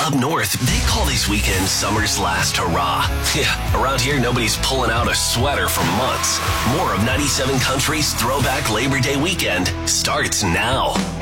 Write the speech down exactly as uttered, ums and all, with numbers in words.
Up north, they call these weekends summer's last hurrah. Yeah, around here, nobody's pulling out a sweater for months. More of ninety-seven Country's Throwback Labor Day weekend starts now.